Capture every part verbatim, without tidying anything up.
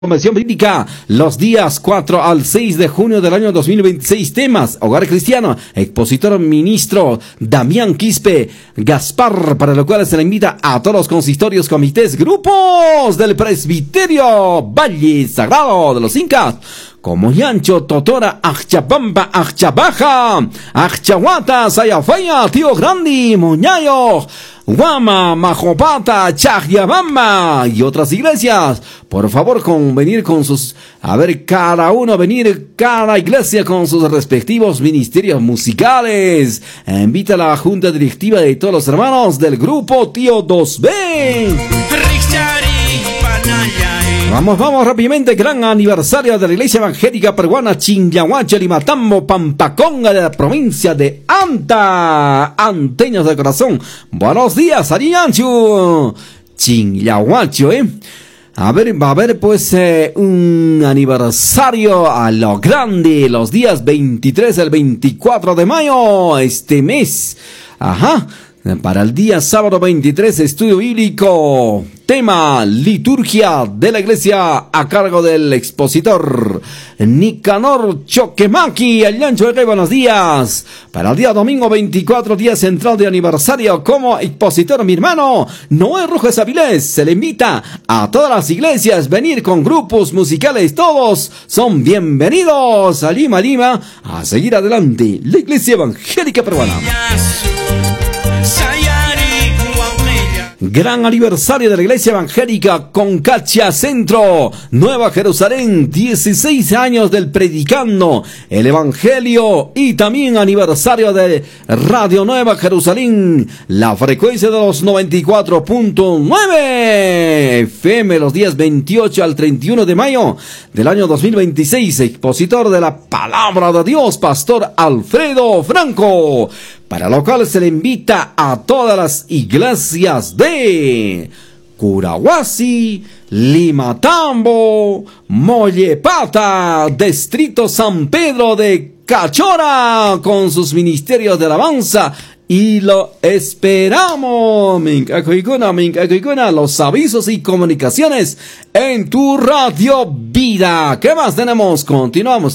Convención Bíblica, los días cuatro al seis de junio del año dos mil veintiséis. Temas: Hogar Cristiano, expositor ministro Damián Quispe Gaspar, para lo cual se le invita a todos los consistorios, comités, grupos del presbiterio Valle Sagrado de los Incas, como Yancho, Totora, Achapampa, Achabaja, Achahuata, Sayafaya, Tío Grandi, Moñayo, Guama, Majopata, Chagyabamba y otras iglesias. Por favor, con venir con sus, a ver, cada uno venir, cada iglesia con sus respectivos ministerios musicales. Invita a la junta directiva de todos los hermanos del grupo Tío dos B. Vamos, vamos rápidamente. Gran aniversario de la Iglesia Evangélica Peruana Chinyahuache, Limatambo, Pampaconga, de la provincia de Anta. Anteños del corazón. Buenos días, Arianchu. Chinyahuacho, eh. A ver, va a haber pues eh, un aniversario a lo grande, los días veintitrés al veinticuatro de mayo, este mes. Ajá. Para el día sábado veintitrés, estudio bíblico, tema liturgia de la iglesia a cargo del expositor Nicanor Choquemaki, el Yancho de Rey. Buenos días. Para el día domingo veinticuatro, día central de aniversario, como expositor mi hermano Noé Rojas Avilés. Se le invita a todas las iglesias venir con grupos musicales, todos son bienvenidos a Lima, Lima, a seguir adelante la Iglesia Evangélica Peruana. Gran aniversario de la Iglesia Evangélica Concacha Centro, Nueva Jerusalén, dieciséis años del predicando el Evangelio, y también aniversario de Radio Nueva Jerusalén, la frecuencia de los noventa y cuatro punto nueve F M, los días veintiocho al treinta y uno de mayo del año dos mil veintiséis. Expositor de la Palabra de Dios, Pastor Alfredo Franco, para lo cual se le invita a todas las iglesias de Curahuasi, Limatambo, Mollepata, Distrito San Pedro de Cachora, con sus ministerios de alabanza, y lo esperamos. Los avisos y comunicaciones en tu Radio Vida. ¿Qué más tenemos? Continuamos.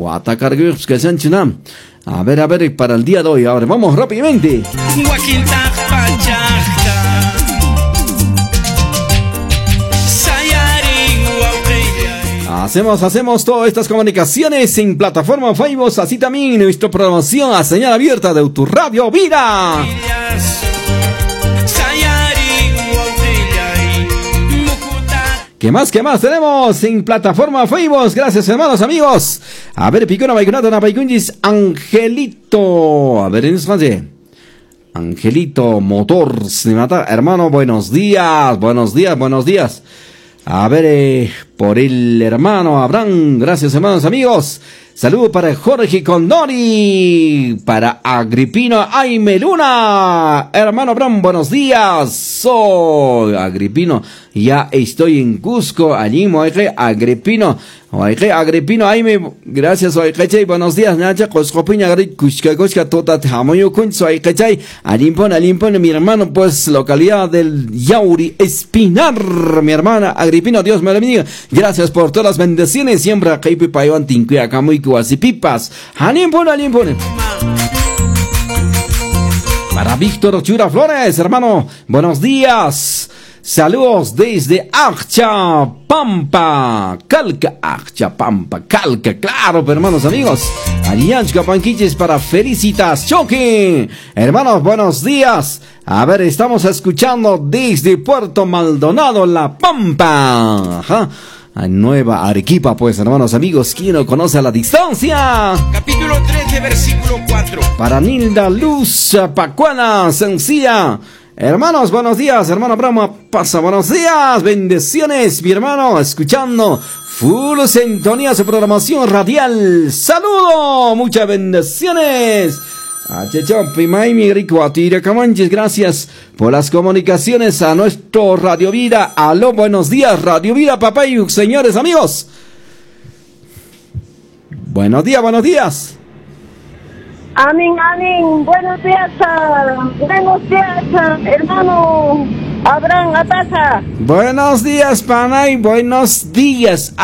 A ver, a ver, para el día de hoy, ahora vamos rápidamente. Hacemos, hacemos todas estas comunicaciones en plataforma Facebook, así también nuestra programación a señal abierta de tu Radio Vida. ¿Qué más, qué más tenemos en plataforma Facebook? Gracias, hermanos, amigos. A ver, Picona, Baiconata, Napaicunjis, Angelito. A ver, en español. Angelito Motor, hermano, buenos días, buenos días, buenos días. A ver, eh, por el hermano Abraham, gracias, hermanos, amigos. Saludos para Jorge Condori, para Agripino Aime Luna. Hermano Abraham, buenos días. Soy Agripino, ya estoy en Cusco, allí, Moeje, Agripino. Oye, Agripino Aime, gracias, oye, buenos días, Nacha, Coscopiña, Cusca, Cusca, Tota, Tamoyo, Kunz, oye, Alimpón, Alimpón, mi hermano, pues, localidad del Yauri Espinar, mi hermana Agripino, Dios me la bendiga. Gracias por todas las bendiciones, siempre a Kaipi Paiwan, Tincuya, Camuy, Pipas. Alimpón, Alimpón. Para Víctor Chura Flores, hermano, buenos días. Saludos desde Achapampa, Calca, Achapampa, Calca, claro, hermanos, amigos. Alianza Panquiches para felicitas, Choque. Hermanos, buenos días. A ver, estamos escuchando desde Puerto Maldonado, La Pampa. Ajá. Nueva Arequipa, pues, hermanos, amigos, ¿quién no conoce a la distancia? Capítulo trece, versículo cuatro. Para Nilda Luz Pacuana, sencilla. Hermanos, buenos días, hermano Brahma, pasa, buenos días, bendiciones, mi hermano, escuchando full sintonía su programación radial. Saludo, muchas bendiciones. Gracias por las comunicaciones a nuestro Radio Vida. Aló, buenos días, Radio Vida, papá y señores amigos. Buenos días, buenos días. Amén, amén. Buenos días, uh, buenos días, uh, hermano Abraham Ataja. Buenos días, Panay. Buenos días.